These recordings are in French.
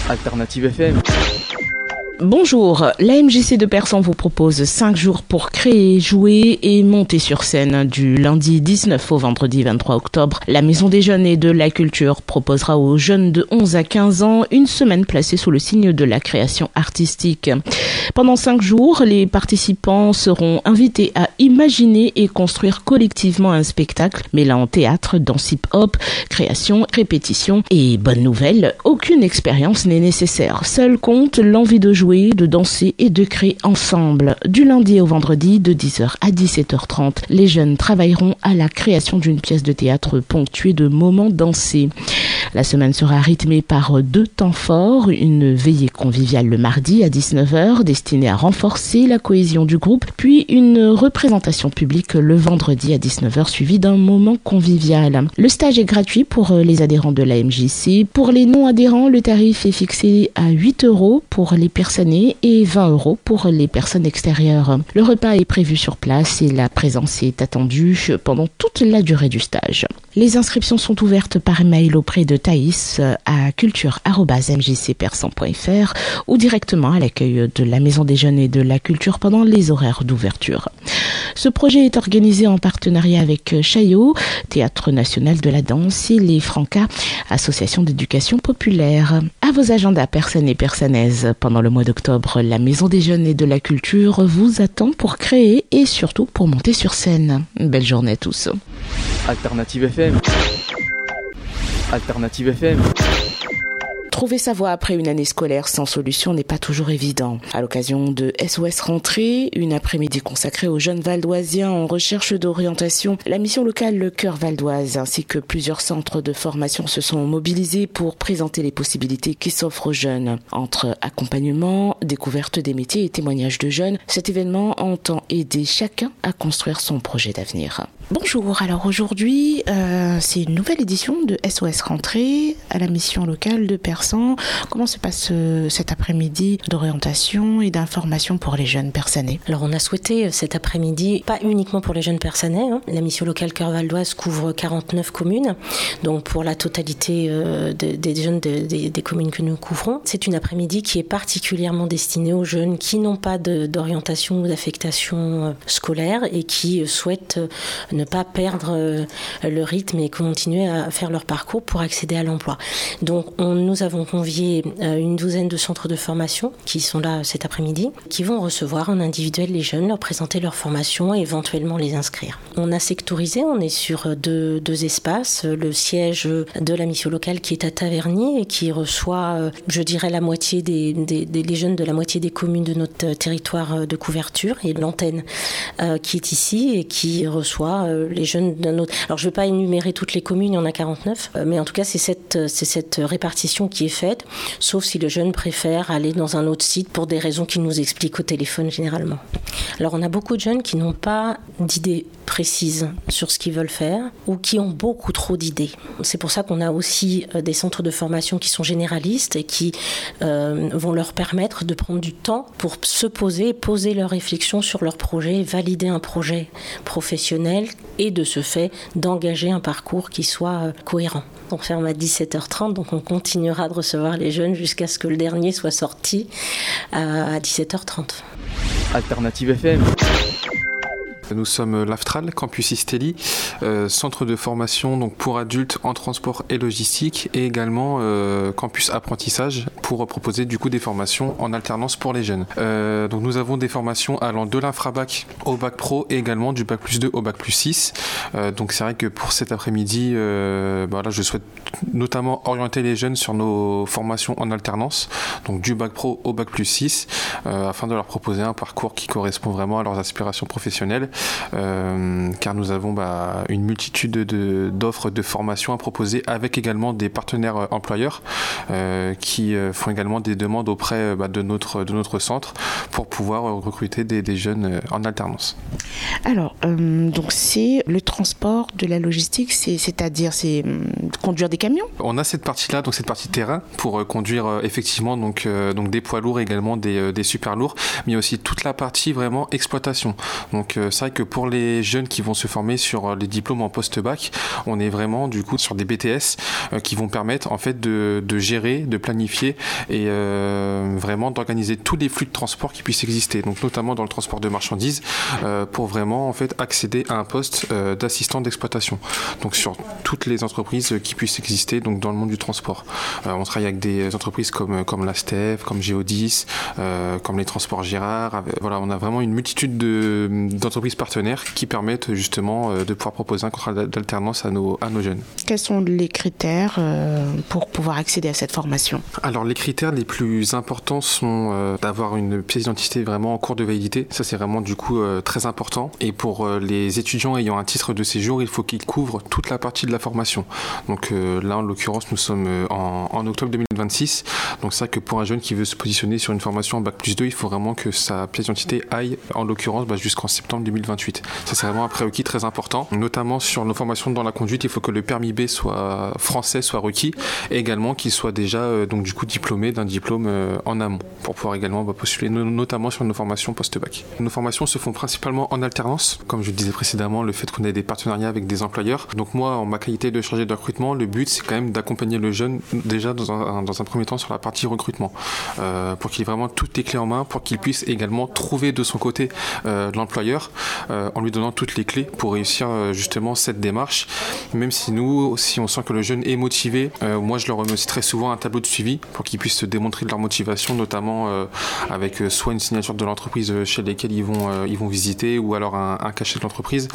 Alternative FM. Bonjour, la MJC de Persan vous propose 5 jours pour créer, jouer et monter sur scène. Du lundi 19 au vendredi 23 octobre, la Maison des Jeunes et de la Culture proposera aux jeunes de 11 à 15 ans une semaine placée sous le signe de la création artistique. Pendant 5 jours, les participants seront invités à imaginer et construire collectivement un spectacle mêlant théâtre, danse hip-hop, création, répétition et bonne nouvelle, aucune expérience n'est nécessaire. Seul compte l'envie de jouer, de danser et de créer ensemble. Du lundi au vendredi, de 10h à 17h30, les jeunes travailleront à la création d'une pièce de théâtre ponctuée de moments dansés. La semaine sera rythmée par 2 temps forts, une veillée conviviale le mardi à 19h destinée à renforcer la cohésion du groupe, puis une représentation publique le vendredi à 19h suivie d'un moment convivial. Le stage est gratuit pour les adhérents de la MJC. Pour les non-adhérents, le tarif est fixé à 8 € pour les personnes et 20 € pour les personnes extérieures. Le repas est prévu sur place et la présence est attendue pendant toute la durée du stage. Les inscriptions sont ouvertes par mail auprès de Thaïs à culture@mjcpersan.fr ou directement à l'accueil de la Maison des Jeunes et de la Culture pendant les horaires d'ouverture. Ce projet est organisé en partenariat avec Chaillot, Théâtre National de la Danse, et les Francas, Association d'éducation populaire. À vos agendas personnes et personnaises. Pendant le mois d'octobre, la Maison des Jeunes et de la Culture vous attend pour créer et surtout pour monter sur scène. Belle journée à tous. Alternative FM. Alternative FM. Trouver sa voie après une année scolaire sans solution n'est pas toujours évident. À l'occasion de SOS Rentrée, une après-midi consacrée aux jeunes valdoisiens en recherche d'orientation, la mission locale Le Cœur Valdoise ainsi que plusieurs centres de formation se sont mobilisés pour présenter les possibilités qui s'offrent aux jeunes. Entre accompagnement, découverte des métiers et témoignages de jeunes, cet événement entend aider chacun à construire son projet d'avenir. Bonjour, alors aujourd'hui, c'est une nouvelle édition de SOS Rentrée à la mission locale de Persan. Comment se passe cet après-midi d'orientation et d'information pour les jeunes persanais ? Alors on a souhaité cet après-midi, pas uniquement pour les jeunes persanais, la mission locale Cœur Valdoise couvre 49 communes, donc pour la totalité des jeunes des communes que nous couvrons. C'est une après-midi qui est particulièrement destinée aux jeunes qui n'ont pas d'orientation ou d'affectation scolaire et qui souhaitent ne pas perdre le rythme et continuer à faire leur parcours pour accéder à l'emploi. Donc nous avons convié une douzaine de centres de formation qui sont là cet après-midi, qui vont recevoir en individuel les jeunes, leur présenter leur formation et éventuellement les inscrire. On a sectorisé, on est sur deux espaces, le siège de la mission locale qui est à Taverny et qui reçoit, je dirais, la moitié les jeunes de la moitié des communes de notre territoire de couverture, et l'antenne qui est ici et qui reçoit les jeunes d'un autre. Alors je ne vais pas énumérer toutes les communes, il y en a 49, mais en tout cas c'est cette répartition qui est faite, sauf si le jeune préfère aller dans un autre site pour des raisons qu'il nous explique au téléphone généralement. Alors on a beaucoup de jeunes qui n'ont pas d'idées précises sur ce qu'ils veulent faire ou qui ont beaucoup trop d'idées. C'est pour ça qu'on a aussi des centres de formation qui sont généralistes et qui vont leur permettre de prendre du temps pour se poser leurs réflexions sur leur projet, valider un projet professionnel et de ce fait d'engager un parcours qui soit cohérent. On ferme à 17h30, donc on continuera de recevoir les jeunes jusqu'à ce que le dernier soit sorti à 17h30. Alternative FM. Nous sommes l'Aftral, Campus Istelli, centre de formation donc pour adultes en transport et logistique, et également campus apprentissage pour proposer du coup des formations en alternance pour les jeunes. Donc nous avons des formations allant de l'infrabac au bac pro et également du bac plus 2 au bac plus 6. Donc c'est vrai que pour cet après-midi, là, je souhaite notamment orienter les jeunes sur nos formations en alternance, donc du bac pro au bac plus 6, afin de leur proposer un parcours qui correspond vraiment à leurs aspirations professionnelles. Car nous avons une multitude d'offres de formation à proposer avec également des partenaires employeurs qui font également des demandes auprès de notre centre pour pouvoir recruter des jeunes en alternance. Alors, donc c'est le transport de la logistique, c'est-à-dire conduire des camions ? On a cette partie-là, donc cette partie terrain pour conduire effectivement donc des poids lourds et également des super lourds, mais il y a aussi toute la partie vraiment exploitation. Donc ça c'est vrai que pour les jeunes qui vont se former sur les diplômes en post-bac, on est vraiment du coup sur des BTS qui vont permettre en fait de gérer, de planifier et vraiment d'organiser tous les flux de transport qui puissent exister, donc notamment dans le transport de marchandises, pour vraiment en fait accéder à un poste d'assistant d'exploitation. Donc sur toutes les entreprises qui puissent exister donc dans le monde du transport. On travaille avec des entreprises comme la STEF, comme Géodis, comme les Transports Girard. Voilà, on a vraiment une multitude d'entreprises partenaires qui permettent justement de pouvoir proposer un contrat d'alternance à nos jeunes. Quels sont les critères pour pouvoir accéder à cette formation? Alors les critères les plus importants sont d'avoir une pièce d'identité vraiment en cours de validité. Ça c'est vraiment du coup très important. Et pour les étudiants ayant un titre de séjour, il faut qu'ils couvrent toute la partie de la formation. Donc là en l'occurrence nous sommes en octobre 2026. Donc c'est vrai que pour un jeune qui veut se positionner sur une formation en Bac+2, il faut vraiment que sa pièce d'identité aille en l'occurrence jusqu'en septembre 2028. Ça c'est vraiment un prérequis très important. Notamment sur nos formations dans la conduite, il faut que le permis B soit français, soit requis, et également qu'il soit déjà donc du coup diplômé d'un diplôme en amont pour pouvoir également postuler notamment sur nos formations post-bac. Nos formations se font principalement en alternance, comme je le disais précédemment, le fait qu'on ait des partenariats avec des employeurs. Donc moi, en ma qualité de chargé de recrutement, le but c'est quand même d'accompagner le jeune déjà dans un premier temps sur la partie recrutement, pour qu'il ait vraiment toutes les clés en main, pour qu'il puisse également trouver de son côté l'employeur en lui donnant toutes les clés pour réussir justement cette démarche. Même si on sent que le jeune est motivé, moi je leur remets aussi très souvent un tableau de suivi pour qu'ils puissent démontrer de leur motivation, notamment avec soit une signature de l'entreprise chez lesquelles ils vont visiter, ou alors un cachet de l'entreprise.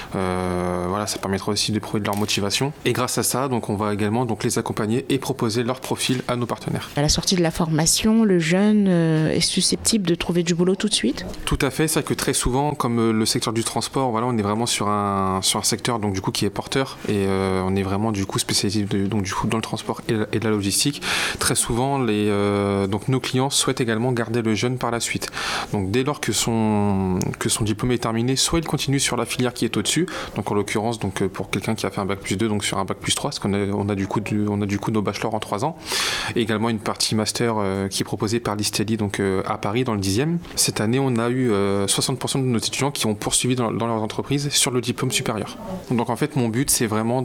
Voilà, ça permettra aussi de prouver de leur motivation. Et grâce à ça, donc on va également donc les accompagner et proposer leur profil à nos partenaires. À la sortie de la formation, le jeune est susceptible de trouver du boulot tout de suite? Tout à fait, c'est vrai que très souvent, comme le secteur du transport, voilà, on est vraiment sur un secteur donc du coup qui est porteur, et on est vraiment du coup spécialisé donc du coup dans le transport et la logistique. Très souvent, donc nos clients souhaitent également garder le jeune par la suite. Donc dès lors que son diplôme est terminé, soit il continue sur la filière qui est au-dessus, donc en l'occurrence donc pour quelqu'un qui a fait un Bac+2, donc sur un Bac+3, parce qu'on a du coup nos bachelors en 3 ans, et également une partie master qui est proposée par l'ISTELI donc à Paris dans le 10e. Cette année, on a eu 60% de nos étudiants qui ont poursuivi dans leurs entreprises sur le diplôme supérieur. Donc en fait, mon but c'est vraiment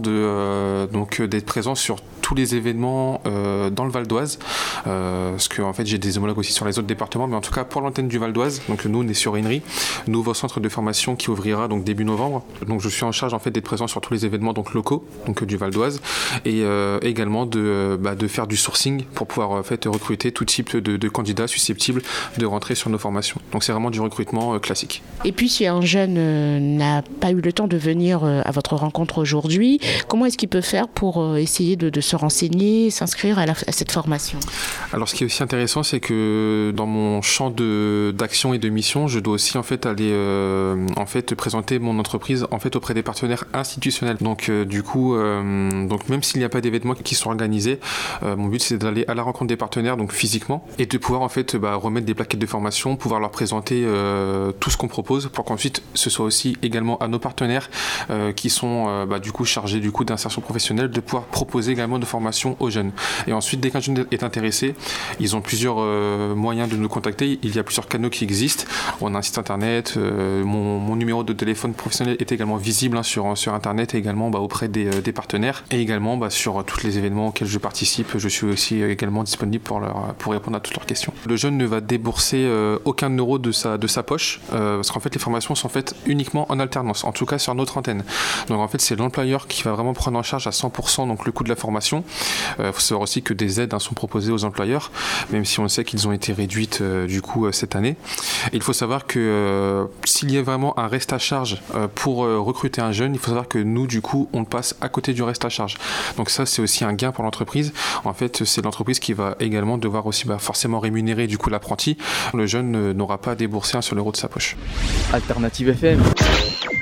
d'être présent sur tous les événements dans le Val d'Oise, parce que en fait j'ai des homologues aussi sur les autres départements, mais en tout cas pour l'antenne du Val d'Oise, donc nous on est sur Innery, nouveau centre de formation qui ouvrira donc début novembre. Donc je suis en charge en fait d'être présent sur tous les événements donc locaux donc du Val d'Oise, et également de faire du sourcing pour pouvoir en fait recruter tout type de candidats susceptibles de rentrer sur nos formations. Donc c'est vraiment du recrutement classique. Et puis si un jeune n'a pas eu le temps de venir à votre rencontre aujourd'hui, comment est-ce qu'il peut faire pour essayer de se renseigner, s'inscrire à cette formation? Alors ce qui est aussi intéressant, c'est que dans mon champ d'action et de mission, je dois aussi en fait aller présenter mon entreprise en fait auprès des partenaires institutionnels. Donc du coup, donc même s'il n'y a pas d'événements qui sont organisés, mon but c'est d'aller à la rencontre des partenaires donc physiquement, et de pouvoir en fait remettre des plaquettes de formation, pouvoir leur présenter tout ce qu'on propose, pour qu'ensuite ce soit aussi également à nos partenaires qui sont du coup chargés du coup d'insertion professionnelle, de pouvoir proposer également de formation aux jeunes. Et ensuite, dès qu'un jeune est intéressé, ils ont plusieurs moyens de nous contacter. Il y a plusieurs canaux qui existent. On a un site internet, mon numéro de téléphone professionnel est également visible sur internet, et également auprès des partenaires, et également sur tous les événements auxquels je participe. Je suis aussi également disponible pour répondre à toutes leurs questions. Le jeune ne va débourser aucun euro de sa poche, parce qu'en fait les formations sont faites uniquement en alternance, en tout cas sur notre antenne. Donc en fait c'est l'employeur qui va vraiment prendre en charge à 100% donc le coût de la formation. Il faut savoir aussi que des aides sont proposées aux employeurs, même si on sait qu'ils ont été réduites du coup cette année. Et il faut savoir que s'il y a vraiment un reste à charge pour recruter un jeune, il faut savoir que nous du coup on passe à côté du reste à charge. Donc ça c'est aussi un gain pour l'entreprise. En fait c'est l'entreprise qui va également devoir aussi forcément rémunérer du coup l'apprenti. Le jeune n'aura pas à débourser un seul euro de sa poche. Alternative FM.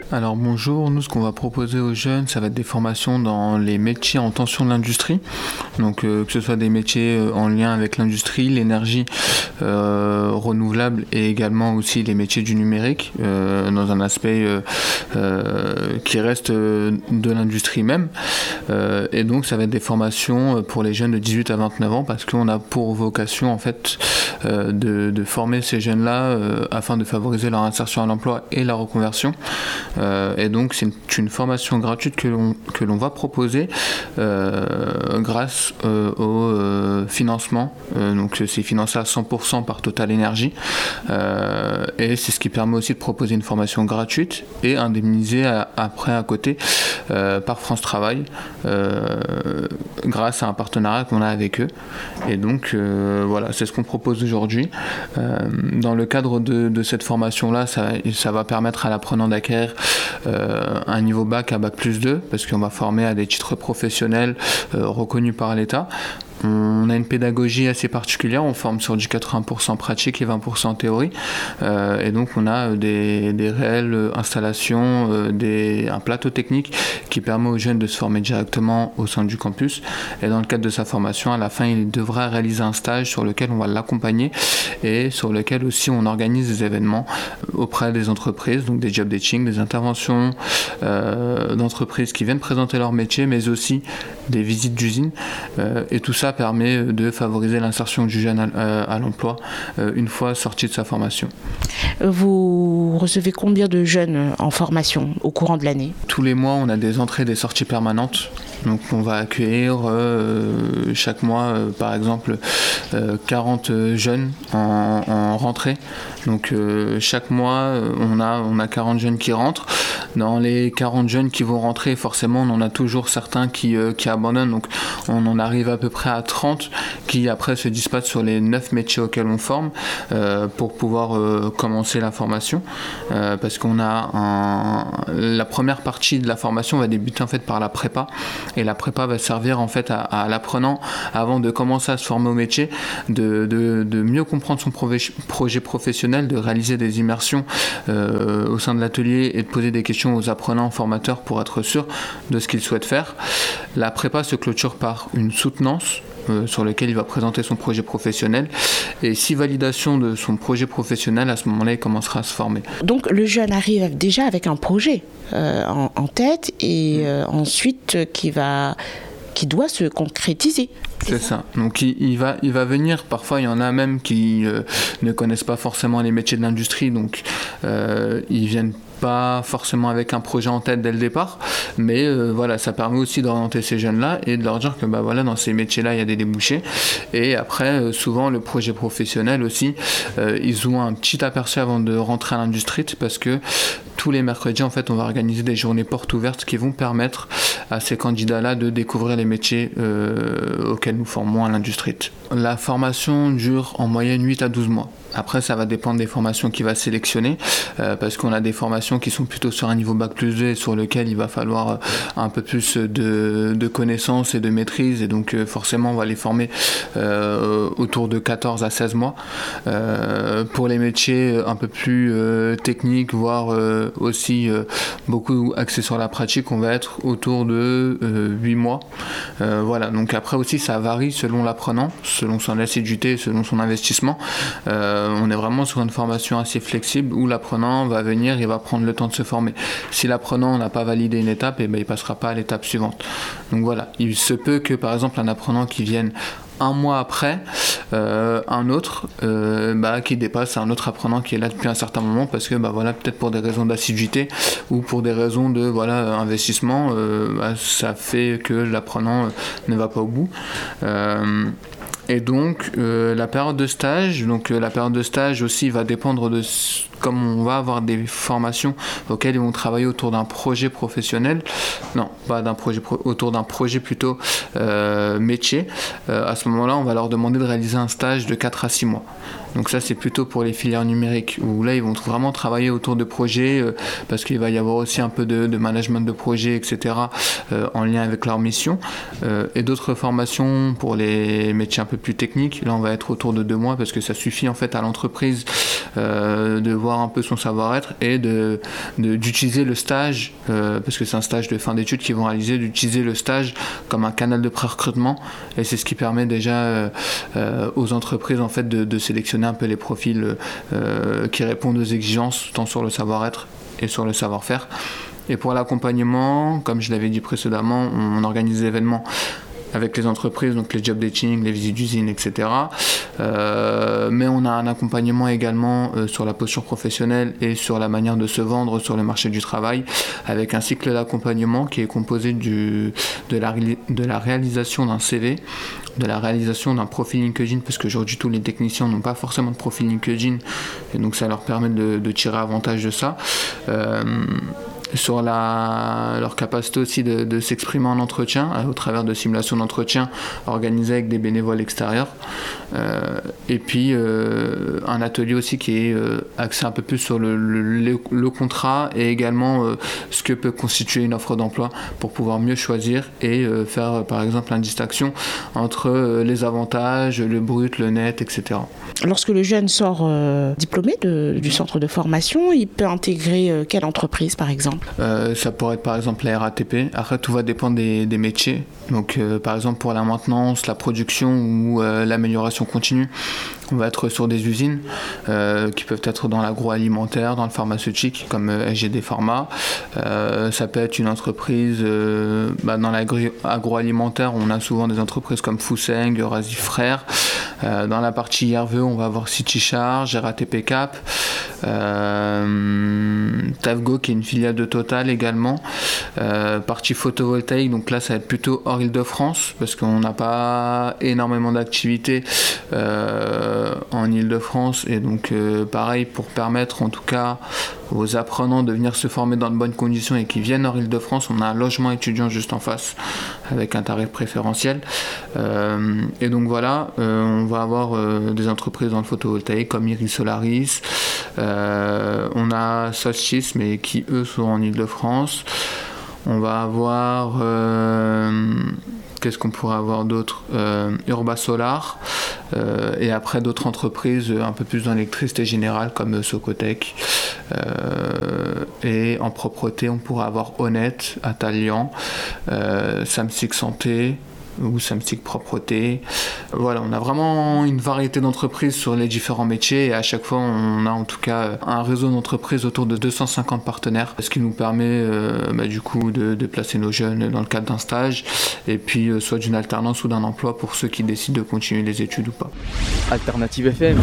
Alors bonjour, nous ce qu'on va proposer aux jeunes, ça va être des formations dans les métiers en tension de l'industrie, donc que ce soit des métiers en lien avec l'industrie, l'énergie renouvelable et également aussi les métiers du numérique, dans un aspect qui reste de l'industrie même, et donc ça va être des formations pour les jeunes de 18 à 29 ans parce qu'on a pour vocation en fait de former ces jeunes-là afin de favoriser leur insertion à l'emploi et la reconversion. Et donc c'est une formation gratuite que l'on va proposer grâce au financement. Donc c'est financé à 100% par Total Energy et c'est ce qui permet aussi de proposer une formation gratuite et indemnisée après à côté par France Travail grâce à un partenariat qu'on a avec eux. Et donc voilà, c'est ce qu'on propose aujourd'hui. Dans le cadre de cette formation-là, ça va permettre à l'apprenant d'acquérir un niveau bac à bac plus 2 parce qu'on va former à des titres professionnels reconnus par l'État. On a une pédagogie assez particulière, on forme sur du 80% pratique et 20% théorie, et donc on a des réelles installations, un plateau technique qui permet aux jeunes de se former directement au sein du campus, et dans le cadre de sa formation, à la fin il devra réaliser un stage sur lequel on va l'accompagner et sur lequel aussi on organise des événements auprès des entreprises, donc des job dating, des interventions d'entreprises qui viennent présenter leur métier, mais aussi des visites d'usines, et tout ça permet de favoriser l'insertion du jeune à l'emploi une fois sorti de sa formation. Vous recevez combien de jeunes en formation au courant de l'année ? Tous les mois, on a des entrées et des sorties permanentes. Donc on va accueillir chaque mois, par exemple, 40 jeunes en rentrée. Donc chaque mois, on a 40 jeunes qui rentrent. Dans les 40 jeunes qui vont rentrer, forcément, on en a toujours certains qui abandonnent. Donc on en arrive à peu près à 30 qui après se dispatchent sur les 9 métiers auxquels on forme pour pouvoir commencer la formation. Parce qu'on a la première partie de la formation va débuter en fait par la prépa. Et la prépa va servir en fait à l'apprenant, avant de commencer à se former au métier, de mieux comprendre son projet professionnel, de réaliser des immersions au sein de l'atelier et de poser des questions aux apprenants formateurs pour être sûr de ce qu'ils souhaitent faire. La prépa se clôture par une soutenance sur lequel il va présenter son projet professionnel, et si validation de son projet professionnel, à ce moment-là il commencera à se former. Donc le jeune arrive déjà avec un projet en tête et ensuite qui doit se concrétiser. C'est ça. Donc il va venir, parfois il y en a même qui ne connaissent pas forcément les métiers de l'industrie, donc ils viennent pas forcément avec un projet en tête dès le départ, mais voilà, ça permet aussi d'orienter ces jeunes-là et de leur dire que voilà, dans ces métiers-là il y a des débouchés, et après souvent le projet professionnel aussi, ils ont un petit aperçu avant de rentrer à l'industrie, parce que tous les mercredis en fait on va organiser des journées portes ouvertes qui vont permettre à ces candidats-là de découvrir les métiers auxquels nous formons à l'industrie. La formation dure en moyenne 8 à 12 mois. Après, ça va dépendre des formations qu'il va sélectionner, parce qu'on a des formations qui sont plutôt sur un niveau bac plus 2 et sur lequel il va falloir un peu plus de connaissances et de maîtrise, et donc forcément on va les former autour de 14 à 16 mois. Pour les métiers un peu plus techniques, voire aussi beaucoup axés sur la pratique, on va être autour de 8 mois. Voilà, donc après aussi ça varie selon l'apprenant, selon son assiduité, selon son investissement. On est vraiment sur une formation assez flexible où l'apprenant va venir, il va prendre le temps de se former. Si l'apprenant n'a pas validé une étape, il ne passera pas à l'étape suivante. Donc voilà, il se peut que par exemple un apprenant qui vienne un mois après, un autre qui dépasse un autre apprenant qui est là depuis un certain moment, parce que peut-être pour des raisons d'assiduité ou pour des raisons de investissement, ça fait que l'apprenant ne va pas au bout. Et donc la période de stage, aussi va dépendre de, comme on va avoir des formations auxquelles ils vont travailler autour d'un projet professionnel, autour d'un projet plutôt métier, à ce moment-là on va leur demander de réaliser un stage de 4 à 6 mois. Donc ça c'est plutôt pour les filières numériques, où là ils vont vraiment travailler autour de projets, parce qu'il va y avoir aussi un peu de management de projet, etc., en lien avec leur mission. Et d'autres formations pour les métiers un peu plus techniques, là on va être autour de 2 mois, parce que ça suffit en fait à l'entreprise de voir un peu son savoir-être et d'utiliser le stage, parce que c'est un stage de fin d'études qu'ils vont réaliser, d'utiliser le stage comme un canal de pré-recrutement, et c'est ce qui permet déjà aux entreprises en fait de sélectionner un peu les profils qui répondent aux exigences tant sur le savoir-être et sur le savoir-faire. Et pour l'accompagnement, comme je l'avais dit précédemment, on organise des événements avec les entreprises, donc les job dating, les visites d'usine, etc. Mais on a un accompagnement également sur la posture professionnelle et sur la manière de se vendre sur le marché du travail, avec un cycle d'accompagnement qui est composé de la réalisation d'un CV, de la réalisation d'un profil LinkedIn, parce qu'aujourd'hui tous les techniciens n'ont pas forcément de profil LinkedIn, et donc ça leur permet de tirer avantage de ça. Sur leur capacité aussi de s'exprimer en entretien au travers de simulations d'entretien organisées avec des bénévoles extérieurs, et puis un atelier aussi qui est axé un peu plus sur le contrat et également ce que peut constituer une offre d'emploi pour pouvoir mieux choisir et faire par exemple une distinction entre les avantages, le brut, le net, etc. Lorsque le jeune sort diplômé du centre de formation, il peut intégrer quelle entreprise par exemple ? Ça pourrait être par exemple la RATP. Après, tout va dépendre des métiers. Donc par exemple pour la maintenance, la production ou l'amélioration continue, on va être sur des usines qui peuvent être dans l'agroalimentaire, dans le pharmaceutique comme SGD Pharma. Ça peut être une entreprise dans l'agroalimentaire, on a souvent des entreprises comme Fousseng, Eurasie Frères. Dans la partie IRVE, on va avoir City Charge, RATP Cap, Tavgo qui est une filiale de Total également. Partie photovoltaïque, donc là ça va être plutôt hors Île-de-France parce qu'on n'a pas énormément d'activités en Île-de-France, et donc pareil, pour permettre en tout cas aux apprenants de venir se former dans de bonnes conditions et qui viennent hors Île-de-France, on a un logement étudiant juste en face avec un tarif préférentiel, et donc voilà, on va avoir des entreprises dans le photovoltaïque comme Iris Solaris, on a Solstice mais qui eux sont en Île-de-France. On va avoir qu'est-ce qu'on pourrait avoir d'autre, Urba Solar, et après d'autres entreprises un peu plus dans l'électricité générale comme Socotec, et en propreté on pourrait avoir Honnête, Atalian, Samsic Santé ou Samsic Propreté. Voilà, on a vraiment une variété d'entreprises sur les différents métiers, et à chaque fois on a en tout cas un réseau d'entreprises autour de 250 partenaires, ce qui nous permet du coup de placer nos jeunes dans le cadre d'un stage, et puis soit d'une alternance ou d'un emploi pour ceux qui décident de continuer les études ou pas. Alternative FM.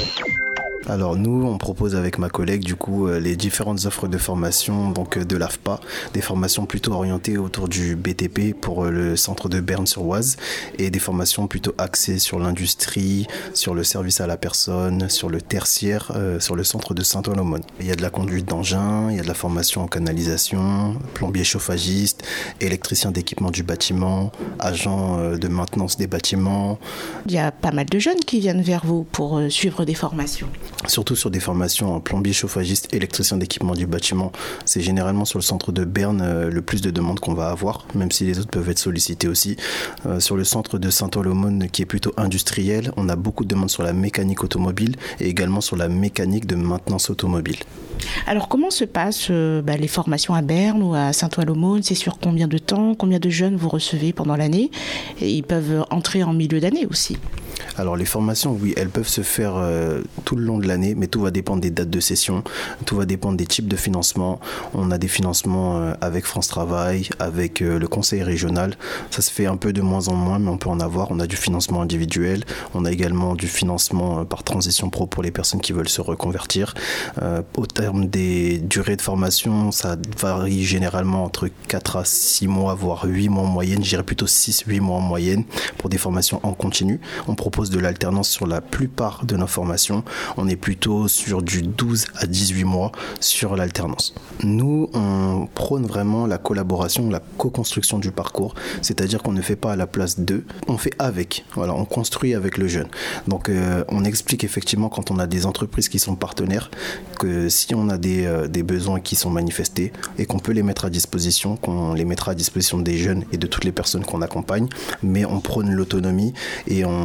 Alors nous, on propose avec ma collègue du coup les différentes offres de formation donc de l'AFPA, des formations plutôt orientées autour du BTP pour le centre de Berne-sur-Oise, et des formations plutôt axées sur l'industrie, sur le service à la personne, sur le tertiaire, sur le centre de Saint-Ouen-l'Aumône. Il y a de la conduite d'engin, il y a de la formation en canalisation, plombier chauffagiste, électricien d'équipement du bâtiment, agent de maintenance des bâtiments. Il y a pas mal de jeunes qui viennent vers vous pour suivre des formations. Surtout sur des formations en plombier chauffagiste, électricien d'équipement du bâtiment. C'est généralement sur le centre de Berne le plus de demandes qu'on va avoir, même si les autres peuvent être sollicités aussi. Sur le centre de Saint-Ouen-l'Aumône, qui est plutôt industriel, on a beaucoup de demandes sur la mécanique automobile et également sur la mécanique de maintenance automobile. Alors comment se passent les formations à Berne ou à Saint-Ouen-l'Aumône ? C'est sur combien de temps ? Combien de jeunes vous recevez pendant l'année ? Et ils peuvent entrer en milieu d'année aussi. Alors les formations, oui, elles peuvent se faire tout le long de l'année, mais tout va dépendre des dates de session, tout va dépendre des types de financement. On a des financements avec France Travail, avec le conseil régional. Ça se fait un peu de moins en moins, mais on peut en avoir. On a du financement individuel, on a également du financement par transition pro pour les personnes qui veulent se reconvertir. Au terme des durées de formation, ça varie généralement entre 4 à 6 mois, voire 8 mois en moyenne. Je dirais plutôt 6-8 mois en moyenne pour des formations en continu. On propose de l'alternance sur la plupart de nos formations. On est plutôt sur du 12 à 18 mois sur l'alternance. Nous, on prône vraiment la collaboration, la co-construction du parcours, c'est-à-dire qu'on ne fait pas à la place d'eux, on fait avec. Voilà, on construit avec le jeune. Donc, on explique effectivement quand on a des entreprises qui sont partenaires que si on a des besoins qui sont manifestés et qu'on peut les mettre à disposition, qu'on les mettra à disposition des jeunes et de toutes les personnes qu'on accompagne, mais on prône l'autonomie et on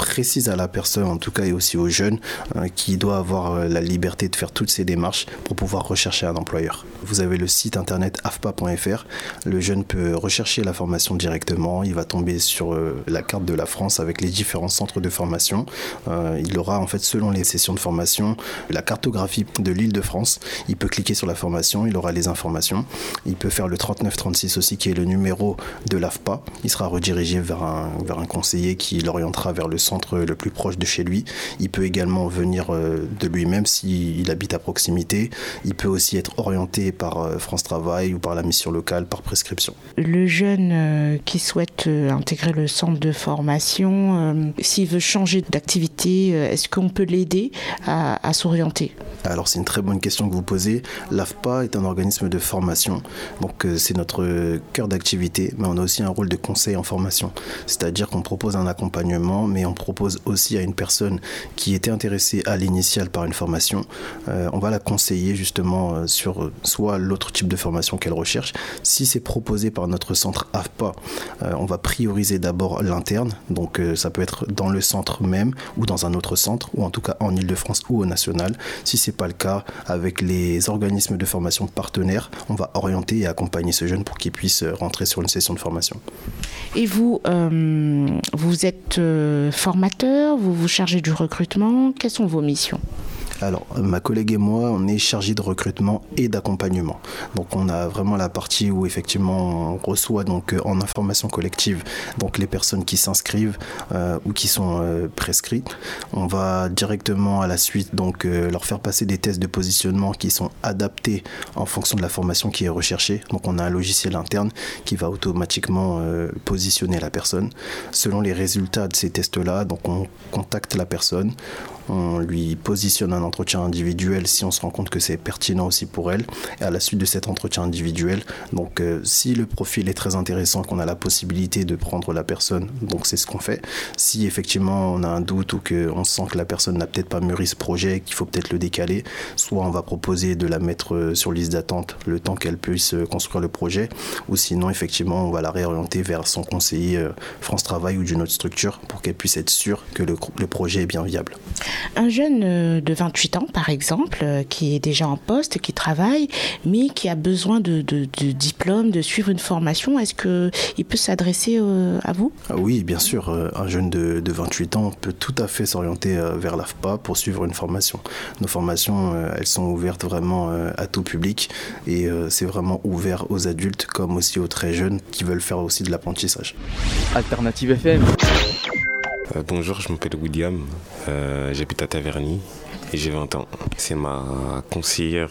précise à la personne, en tout cas, et aussi aux jeunes, qui doit avoir la liberté de faire toutes ces démarches pour pouvoir rechercher un employeur. Vous avez le site internet afpa.fr. Le jeune peut rechercher la formation directement. Il va tomber sur la carte de la France avec les différents centres de formation. Il aura en fait, selon les sessions de formation, la cartographie de l'Île-de-France. Il peut cliquer sur la formation, il aura les informations. Il peut faire le 3936 aussi, qui est le numéro de l'AFPA. Il sera redirigé vers un conseiller qui l'orientera vers le centre le plus proche de chez lui. Il peut également venir de lui-même s'il habite à proximité. Il peut aussi être orienté par France Travail ou par la mission locale, par prescription. Le jeune qui souhaite intégrer le centre de formation, s'il veut changer d'activité, est-ce qu'on peut l'aider à s'orienter ? Alors c'est une très bonne question que vous posez. L'AFPA est un organisme de formation, donc c'est notre cœur d'activité, mais on a aussi un rôle de conseil en formation. C'est-à-dire qu'on propose un accompagnement, mais on propose aussi à une personne qui était intéressée à l'initiale par une formation, on va la conseiller justement sur soit l'autre type de formation qu'elle recherche. Si c'est proposé par notre centre AFPA, on va prioriser d'abord l'interne, donc ça peut être dans le centre même ou dans un autre centre, ou en tout cas en Île-de-France ou au national. Si c'est pas le cas, avec les organismes de formation partenaires, on va orienter et accompagner ce jeune pour qu'il puisse rentrer sur une session de formation. Et vous, vous êtes formateur, vous vous chargez du recrutement, quelles sont vos missions ? Alors, ma collègue et moi, on est chargés de recrutement et d'accompagnement. Donc, on a vraiment la partie où, effectivement, on reçoit donc en information collective donc les personnes qui s'inscrivent ou qui sont prescrites. On va directement à la suite donc leur faire passer des tests de positionnement qui sont adaptés en fonction de la formation qui est recherchée. Donc, on a un logiciel interne qui va automatiquement positionner la personne. Selon les résultats de ces tests-là, donc on contacte la personne. On lui positionne un entretien individuel si on se rend compte que c'est pertinent aussi pour elle. Et à la suite de cet entretien individuel, donc si le profil est très intéressant, qu'on a la possibilité de prendre la personne, donc c'est ce qu'on fait. Si effectivement on a un doute ou qu'on sent que la personne n'a peut-être pas mûri ce projet, qu'il faut peut-être le décaler, soit on va proposer de la mettre sur liste d'attente le temps qu'elle puisse construire le projet, ou sinon effectivement on va la réorienter vers son conseiller France Travail ou d'une autre structure pour qu'elle puisse être sûre que le projet est bien viable. Un jeune de 28 ans, par exemple, qui est déjà en poste, qui travaille, mais qui a besoin de diplôme, de suivre une formation, est-ce qu'il peut s'adresser à vous ? Oui, bien sûr. Un jeune de 28 ans peut tout à fait s'orienter vers l'AFPA pour suivre une formation. Nos formations, elles sont ouvertes vraiment à tout public et c'est vraiment ouvert aux adultes comme aussi aux très jeunes qui veulent faire aussi de l'apprentissage. Alternative FM. Bonjour, je m'appelle William, j'habite à Taverny et j'ai 20 ans. C'est ma conseillère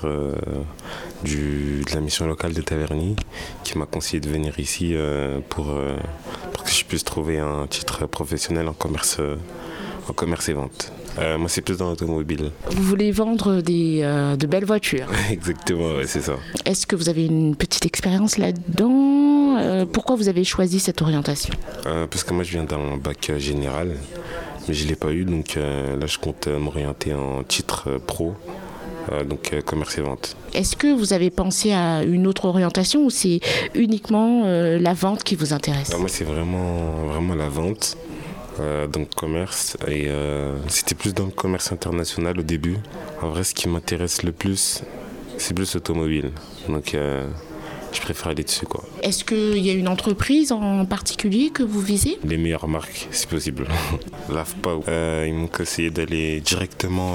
de la mission locale de Taverny qui m'a conseillé de venir ici pour que je puisse trouver un titre professionnel en commerce et vente. Moi, c'est plus dans l'automobile. Vous voulez vendre de belles voitures ? Exactement, ouais, c'est ça. Est-ce que vous avez une petite expérience là-dedans ? Pourquoi vous avez choisi cette orientation ? Parce que moi, je viens d'un bac général, mais je ne l'ai pas eu. Donc là, je compte m'orienter en titre pro, donc commerce et vente. Est-ce que vous avez pensé à une autre orientation ou c'est uniquement la vente qui vous intéresse ? Moi, c'est vraiment la vente. Dans le commerce et c'était plus dans le commerce international au début. En vrai, ce qui m'intéresse le plus, c'est plus l'automobile. Donc je préfère aller dessus, quoi. Est-ce qu'il y a une entreprise en particulier que vous visez ? Les meilleures marques, si possible. L'AFPA, ils m'ont conseillé d'aller directement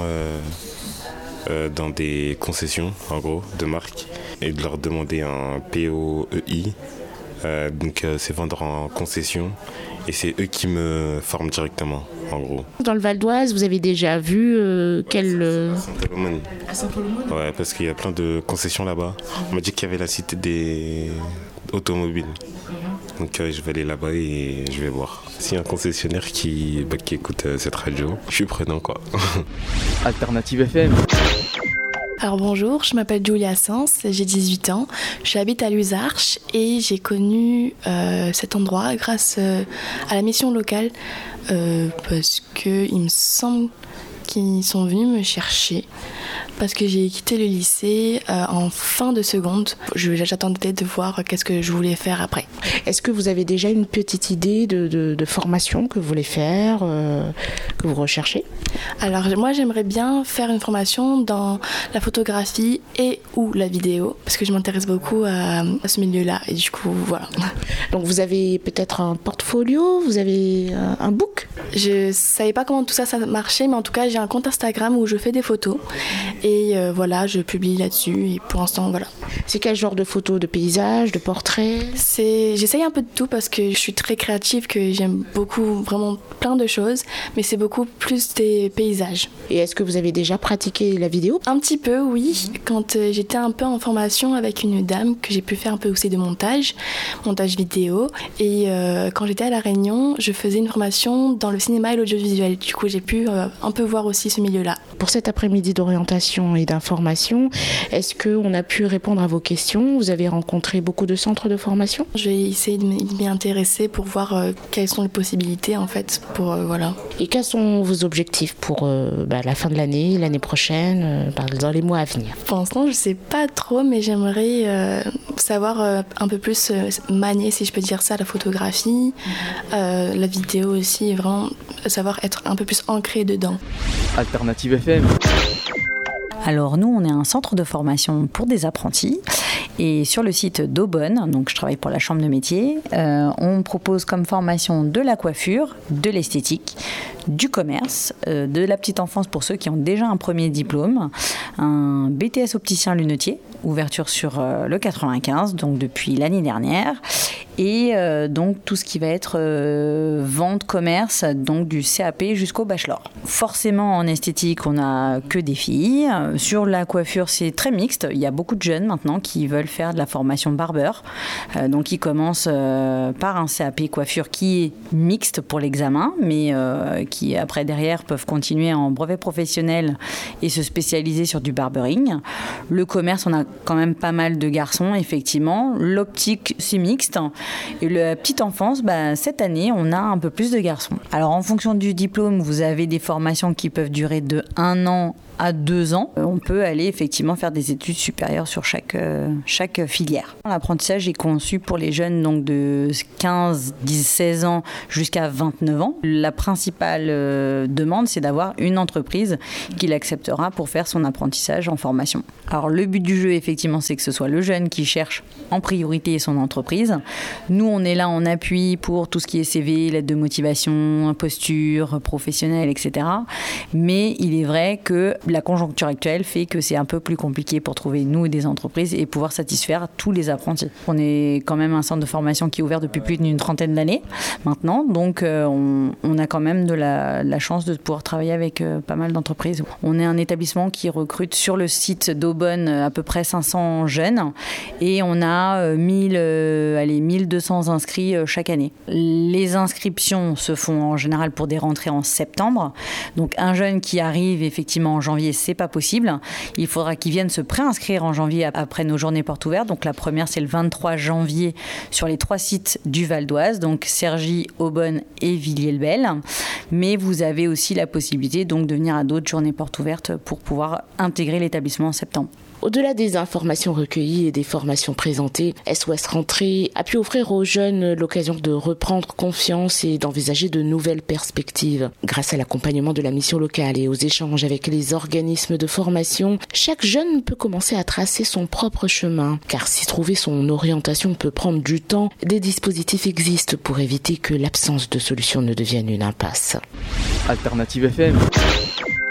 dans des concessions, en gros, de marques, et de leur demander un POEI. Donc c'est vendre en concession. Et c'est eux qui me forment directement, en gros. Dans le Val d'Oise, vous avez déjà vu Saint-Olomone. À Saint-Olomone ? Ouais, parce qu'il y a plein de concessions là-bas. On m'a dit qu'il y avait la cité des automobiles. Donc je vais aller là-bas et je vais voir. S'il y a un concessionnaire qui écoute cette radio, je suis prenant, quoi. Alternative FM. Alors bonjour, je m'appelle Julia Sens, j'ai 18 ans, j'habite à Luzarches et j'ai connu cet endroit grâce à la mission locale parce qu'il me semble qu'ils sont venus me chercher parce que j'ai quitté le lycée en fin de seconde. J'attendais de voir qu'est-ce que je voulais faire après. Est-ce que vous avez déjà une petite idée de formation que vous voulez faire, que vous recherchez ? Alors moi j'aimerais bien faire une formation dans la photographie et ou la vidéo, parce que je m'intéresse beaucoup à ce milieu-là, et du coup voilà. Donc vous avez peut-être un portfolio, vous avez un book ? Je savais pas comment tout ça marchait, mais en tout cas j'ai un compte Instagram où je fais des photos et voilà, je publie là-dessus, et pour l'instant voilà. C'est quel genre de photos, de paysages, de portraits ? J'essaye un peu de tout parce que je suis très créative, que j'aime beaucoup, vraiment plein de choses, mais c'est beaucoup plus des paysages. Et est-ce que vous avez déjà pratiqué la vidéo ? Un petit peu, oui. Quand j'étais un peu en formation avec une dame, que j'ai pu faire un peu aussi de montage vidéo, et quand j'étais à La Réunion, je faisais une formation dans le cinéma et l'audiovisuel. Du coup, j'ai pu un peu voir aussi ce milieu-là. Pour cet après-midi d'orientation et d'information, est-ce qu'on a pu répondre à vos questions ? Vous avez rencontré beaucoup de centres de formation ? Je vais essayer de m'y intéresser pour voir quelles sont les possibilités en fait. Voilà. Et quels sont vos objectifs pour la fin de l'année prochaine, dans les mois à venir ? Pour l'instant, je ne sais pas trop, mais j'aimerais savoir un peu plus manier, si je peux dire ça, la photographie, la vidéo aussi, vraiment savoir être un peu plus ancré dedans. Alternative FM. Alors nous, on est un centre de formation pour des apprentis. Et sur le site d'Aubonne, donc je travaille pour la chambre de métier, on propose comme formation de la coiffure, de l'esthétique, du commerce, de la petite enfance pour ceux qui ont déjà un premier diplôme, un BTS opticien lunetier, ouverture sur le 95, donc depuis l'année dernière, et donc tout ce qui va être vente, commerce, donc du CAP jusqu'au bachelor. Forcément en esthétique, on n'a que des filles. Sur la coiffure, c'est très mixte. Il y a beaucoup de jeunes maintenant qui veulent faire de la formation barbeur. Donc ils commencent par un CAP coiffure qui est mixte pour l'examen, mais qui après derrière peuvent continuer en brevet professionnel et se spécialiser sur du barbering. Le commerce, on a quand même pas mal de garçons, effectivement. L'optique, c'est mixte. Et la petite enfance, cette année, on a un peu plus de garçons. Alors en fonction du diplôme, vous avez des formations qui peuvent durer de 1 an à 2 ans. On peut aller effectivement faire des études supérieures sur chaque filière. L'apprentissage est conçu pour les jeunes donc de 15, 10, 16 ans jusqu'à 29 ans. La principale demande, c'est d'avoir une entreprise qui l'acceptera pour faire son apprentissage en formation. Alors le but du jeu, effectivement, c'est que ce soit le jeune qui cherche en priorité son entreprise. Nous, on est là en appui pour tout ce qui est CV, lettre de motivation, posture professionnelle, etc. Mais il est vrai que la conjoncture actuelle fait que c'est un peu plus compliqué pour trouver, nous, des entreprises et pouvoir satisfaire tous les apprentis. On est quand même un centre de formation qui est ouvert depuis plus d'une trentaine d'années maintenant, donc on a quand même de la chance de pouvoir travailler avec pas mal d'entreprises. On est un établissement qui recrute sur le site d'Aubonne à peu près 500 jeunes et on a 1200 inscrits chaque année. Les inscriptions se font en général pour des rentrées en septembre, donc un jeune qui arrive effectivement en janvier, c'est pas possible. Il faudra qu'il vienne se préinscrire en janvier après nos journées portes ouvertes. Donc la première, c'est le 23 janvier sur les 3 sites du Val d'Oise, donc Cergy, Aubonne et Villiers-le-Bel. Mais vous avez aussi la possibilité donc de venir à d'autres journées portes ouvertes pour pouvoir intégrer l'établissement en septembre. Au-delà des informations recueillies et des formations présentées, SOS Rentrée a pu offrir aux jeunes l'occasion de reprendre confiance et d'envisager de nouvelles perspectives. Grâce à l'accompagnement de la mission locale et aux échanges avec les organismes de formation, chaque jeune peut commencer à tracer son propre chemin. Car si trouver son orientation peut prendre du temps, des dispositifs existent pour éviter que l'absence de solution ne devienne une impasse. Alternative FM.